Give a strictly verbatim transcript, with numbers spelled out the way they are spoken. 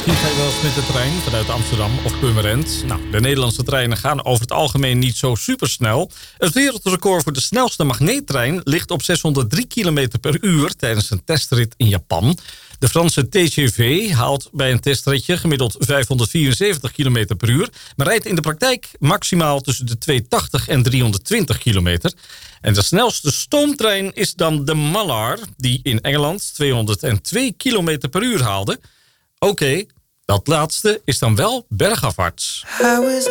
Misschien ga je wel eens met de trein vanuit Amsterdam of Purmerend. Nou, de Nederlandse treinen gaan over het algemeen niet zo supersnel. Het wereldrecord voor de snelste magneettrein ligt op zeshonderddrie kilometer per uur tijdens een testrit in Japan. De Franse T G V haalt bij een testritje gemiddeld vijfhonderdvierenzeventig kilometer per uur... maar rijdt in de praktijk maximaal tussen de tweehonderdtachtig en driehonderdtwintig kilometer. En de snelste stoomtrein is dan de Malar, die in Engeland tweehonderdtwee kilometer per uur haalde. Oké, okay, dat laatste is dan wel bergafwaarts.